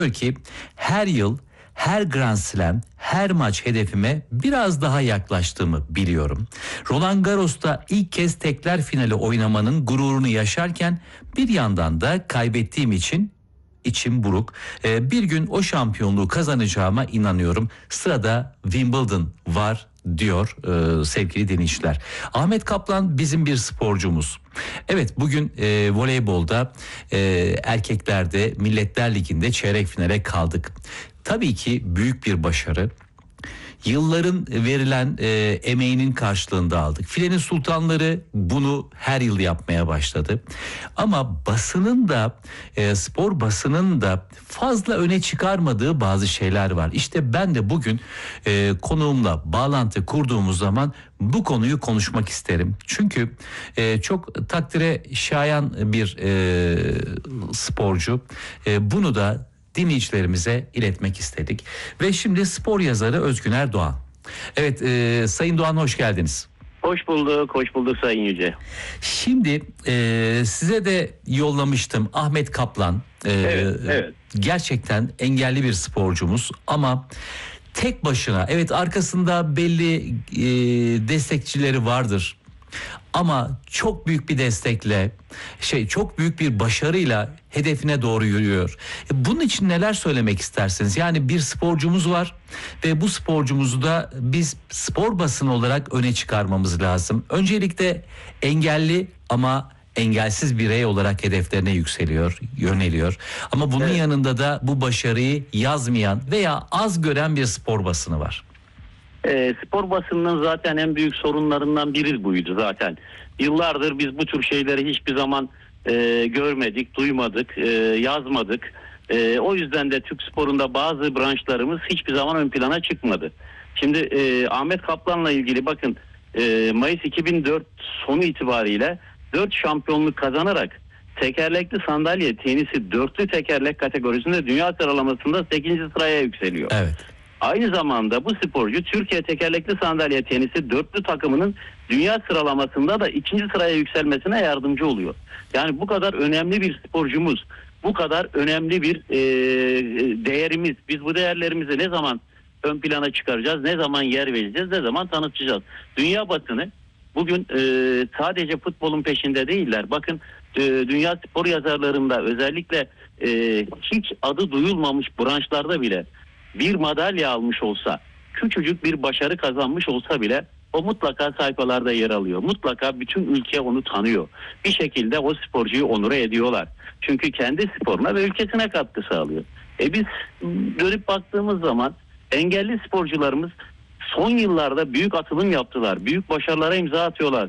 ki her yıl, her Grand Slam, her maç hedefime biraz daha yaklaştığımı biliyorum. Roland Garros'ta ilk kez tekler finali oynamanın gururunu yaşarken bir yandan da kaybettiğim için içim buruk. Bir gün o şampiyonluğu kazanacağıma inanıyorum. Sırada Wimbledon var diyor sevgili dinleyiciler. Ahmet Kaplan bizim bir sporcumuz. Evet, bugün voleybolda erkeklerde Milletler Ligi'nde çeyrek finale kaldık. Tabii ki büyük bir başarı. Yılların verilen emeğinin karşılığında aldık. Filenin sultanları bunu her yıl yapmaya başladı. Ama basının da spor basının da fazla öne çıkarmadığı bazı şeyler var. İşte ben de bugün konuğumla bağlantı kurduğumuz zaman bu konuyu konuşmak isterim. Çünkü çok takdire şayan bir sporcu. Bunu da dinleyicilerimize iletmek istedik. Ve şimdi spor yazarı Özgüner Doğan. Evet, Sayın Doğan, hoş geldiniz. Hoş bulduk Sayın Yüce. Şimdi size de yollamıştım Ahmet Kaplan. Evet. Gerçekten engelli bir sporcumuz ama tek başına, evet, arkasında belli destekçileri vardır. Ama çok büyük bir destekle, çok büyük bir başarıyla hedefine doğru yürüyor. Bunun için neler söylemek istersiniz? Yani bir sporcumuz var ve bu sporcumuzu da biz spor basını olarak öne çıkarmamız lazım. Öncelikle engelli ama engelsiz birey olarak hedeflerine yöneliyor. Ama bunun yanında da bu başarıyı yazmayan veya az gören bir spor basını var. Spor basınının zaten en büyük sorunlarından biri buydu zaten. Yıllardır biz bu tür şeyleri hiçbir zaman görmedik, duymadık, yazmadık. O yüzden de Türk sporunda bazı branşlarımız hiçbir zaman ön plana çıkmadı. Şimdi Ahmet Kaplan'la ilgili bakın, Mayıs 2004 sonu itibariyle 4 şampiyonluk kazanarak tekerlekli sandalye tenisi dörtlü tekerlek kategorisinde dünya sıralamasında 8. sıraya yükseliyor. Evet. Aynı zamanda bu sporcu Türkiye tekerlekli sandalye tenisi dörtlü takımının dünya sıralamasında da 2. sıraya yükselmesine yardımcı oluyor. Yani bu kadar önemli bir sporcumuz, bu kadar önemli bir değerimiz. Biz bu değerlerimizi ne zaman ön plana çıkaracağız, ne zaman yer vereceğiz, ne zaman tanıtacağız? Dünya basını bugün sadece futbolun peşinde değiller. Bakın, dünya spor yazarlarında özellikle hiç adı duyulmamış branşlarda bile bir madalya almış olsa, küçücük bir başarı kazanmış olsa bile o mutlaka sayfalarda yer alıyor. Mutlaka bütün ülke onu tanıyor. Bir şekilde o sporcuyu onure ediyorlar. Çünkü kendi sporuna ve ülkesine katkı sağlıyor. Biz dönüp baktığımız zaman engelli sporcularımız son yıllarda büyük atılım yaptılar. Büyük başarılara imza atıyorlar.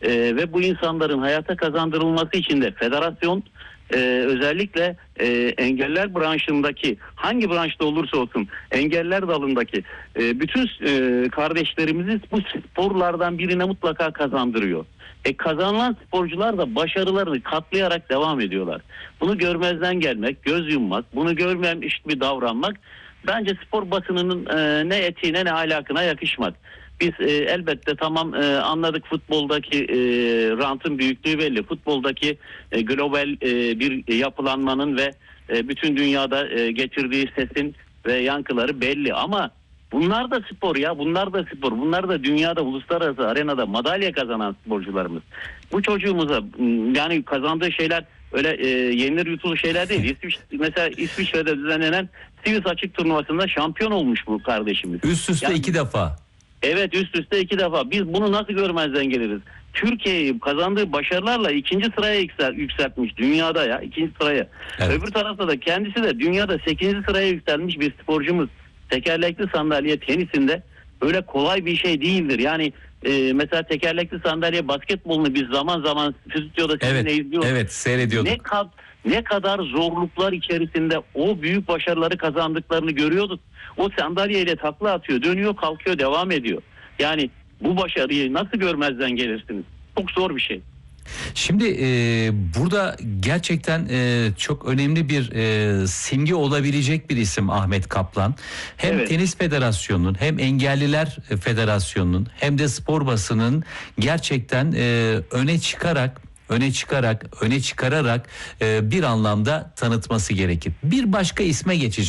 Ve bu insanların hayata kazandırılması için de federasyon özellikle engeller branşındaki, hangi branşta olursa olsun engeller dalındaki bütün kardeşlerimizi bu sporlardan birine mutlaka kazandırıyor. Kazanılan sporcular da başarılarını katlayarak devam ediyorlar. Bunu görmezden gelmek, göz yummak, bunu görmemiş gibi davranmak bence spor basınının ne etiğine ne ahlakına yakışmaz. Biz elbette tamam, anladık, futboldaki rantın büyüklüğü belli. Futboldaki global bir yapılanmanın ve bütün dünyada getirdiği sesin ve yankıları belli. Ama bunlar da spor ya, bunlar da spor. Bunlar da dünyada, uluslararası arenada madalya kazanan sporcularımız. Bu çocuğumuza yani kazandığı şeyler öyle yenilir yutulur şeyler değil. Mesela İsviçre'de düzenlenen Swiss açık turnuvasında şampiyon olmuş bu kardeşimiz. Üst üste yani, 2 defa. Evet, üst üste 2 defa. Biz bunu nasıl görmezden geliriz? Türkiye'yi kazandığı başarılarla 2. sıraya yükseltmiş dünyada ya, 2. sıraya. Evet. Öbür tarafta da kendisi de dünyada 8. sıraya yükselmiş bir sporcumuz. Tekerlekli sandalye tenisinde öyle kolay bir şey değildir. Yani mesela tekerlekli sandalye basketbolunu biz zaman zaman stüdyoda sizinle izliyoruz. Evet, seyrediyorduk. Ne kadar zorluklar içerisinde o büyük başarıları kazandıklarını görüyorduk. O sandalyeyle takla atıyor, dönüyor, kalkıyor, devam ediyor. Yani bu başarıyı nasıl görmezden gelirsiniz? Çok zor bir şey. Şimdi burada gerçekten çok önemli bir simge olabilecek bir isim Ahmet Kaplan. Hem evet, Tenis Federasyonu'nun, hem Engelliler Federasyonu'nun, hem de spor basının gerçekten öne çıkararak bir anlamda tanıtması gerekir. Bir başka isme geçeceğim.